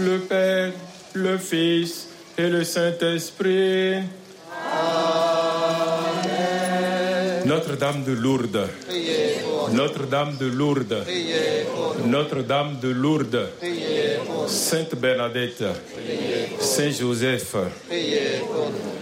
le Père, le Fils et le Saint-Esprit. Amen. Notre-Dame de Lourdes. Priez pour nous. Notre-Dame de Lourdes. Priez pour nous. Notre-Dame de Lourdes. Priez pour nous. Sainte Bernadette. Priez pour nous. Saint Joseph. Priez pour nous.